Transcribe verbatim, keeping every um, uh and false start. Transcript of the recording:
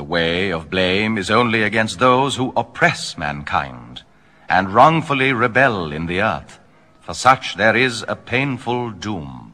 way of blame is only against those who oppress mankind and wrongfully rebel in the earth. For such there is a painful doom.